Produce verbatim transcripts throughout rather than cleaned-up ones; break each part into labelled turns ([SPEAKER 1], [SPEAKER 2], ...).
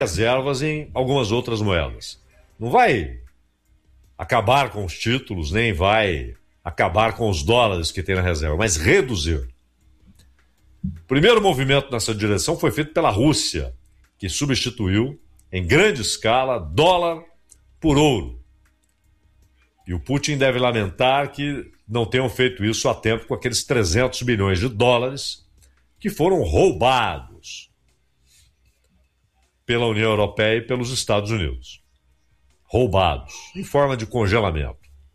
[SPEAKER 1] reservas em algumas outras moedas. Não vai acabar com os títulos, nem vai acabar com os dólares que tem na reserva, mas reduzir. O primeiro movimento nessa direção foi feito pela Rússia, que substituiu, em grande escala, dólar por ouro. E o Putin deve lamentar que não tenham feito isso a tempo com aqueles trezentos bilhões de dólares que foram roubados pela União Europeia e pelos Estados Unidos. Roubados, em forma de congelamento.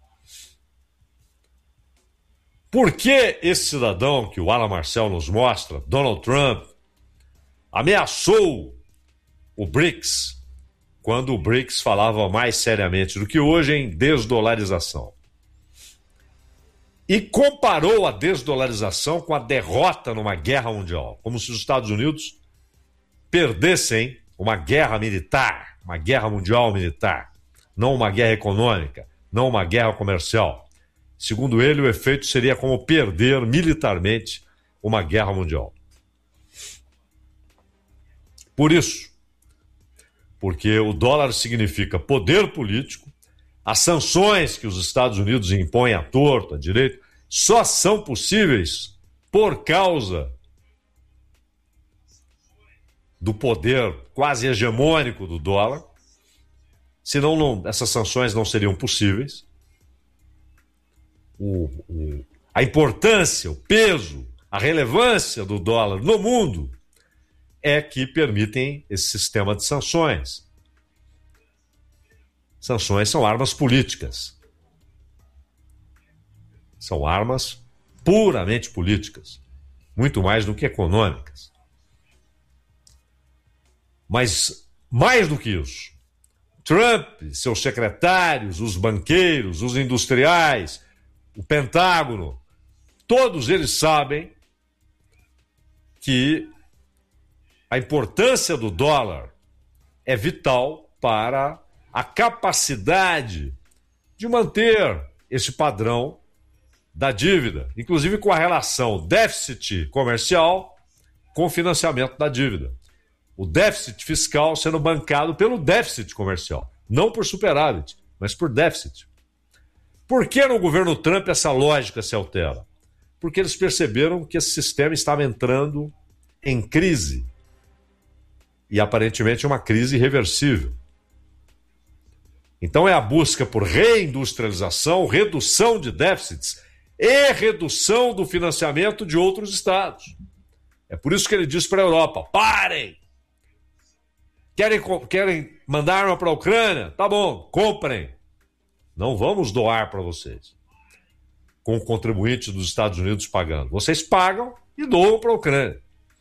[SPEAKER 1] Por que esse cidadão que o Alan Marcel nos mostra, Donald Trump, ameaçou o BRICS, quando o BRICS falava mais seriamente do que hoje em desdolarização? E comparou a desdolarização com a derrota numa guerra mundial, como se os Estados Unidos perdessem uma guerra militar, uma guerra mundial militar, não uma guerra econômica, não uma guerra comercial. Segundo ele, o efeito seria como perder militarmente uma guerra mundial. Por isso, porque o dólar significa poder político, as sanções que os Estados Unidos impõem à torto, à direito, só são possíveis por causa do poder quase hegemônico do dólar. Senão não, essas sanções não seriam possíveis. O, o, a importância, o peso, a relevância do dólar no mundo é que permitem esse sistema de sanções. Sanções são armas políticas. São armas puramente políticas, muito mais do que econômicas. Mas, mais do que isso, Trump, seus secretários, os banqueiros, os industriais, o Pentágono, todos eles sabem que a importância do dólar é vital para a capacidade de manter esse padrão da dívida, inclusive com a relação déficit comercial com o financiamento da dívida. O déficit fiscal sendo bancado pelo déficit comercial, não por superávit, mas por déficit. Por que no governo Trump essa lógica se altera? Porque eles perceberam que esse sistema estava entrando em crise, e aparentemente uma crise irreversível. Então é a busca por reindustrialização, redução de déficits e redução do financiamento de outros estados. É por isso que ele diz para a Europa: parem! Querem, querem mandar arma para a Ucrânia? Tá bom, comprem. Não vamos doar para vocês, com o contribuinte dos Estados Unidos pagando. Vocês pagam e doam para a Ucrânia.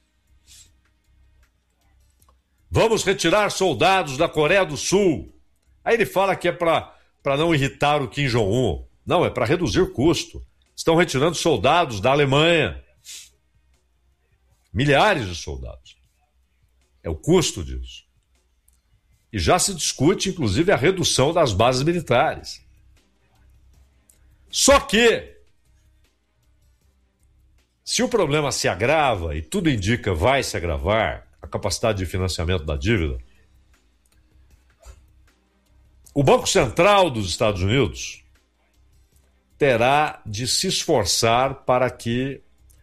[SPEAKER 1] Vamos retirar soldados da Coreia do Sul. Aí ele fala que é para não irritar o Kim Jong-un. Não, é para reduzir o custo. Estão retirando soldados da Alemanha. Milhares de soldados. É o custo disso. E já se discute, inclusive, a redução das bases militares. Só que, se o problema se agrava, e tudo indica vai se agravar, a capacidade de financiamento da dívida, o Banco Central dos Estados Unidos terá de se esforçar para que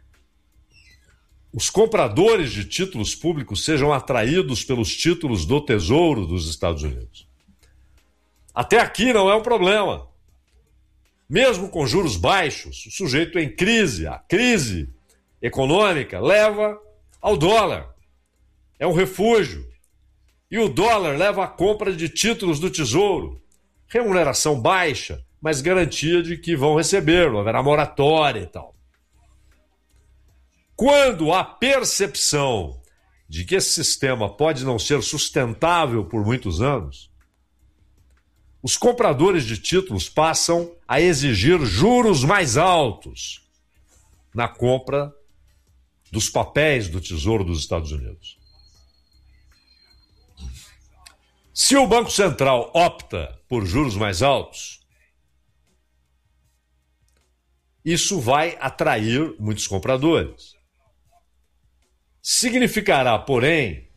[SPEAKER 1] os compradores de títulos públicos sejam atraídos pelos títulos do Tesouro dos Estados Unidos. Até aqui não é um problema. Mesmo com juros baixos, o sujeito em crise, a crise econômica leva ao dólar. É um refúgio. E o dólar leva à compra de títulos do Tesouro. Remuneração baixa, mas garantia de que vão receber, não haverá moratória e tal. Quando há percepção de que esse sistema pode não ser sustentável por muitos anos, os compradores de títulos passam a exigir juros mais altos na compra dos papéis do Tesouro dos Estados Unidos. Se o Banco Central opta por juros mais altos, isso vai atrair muitos compradores. Significará, porém,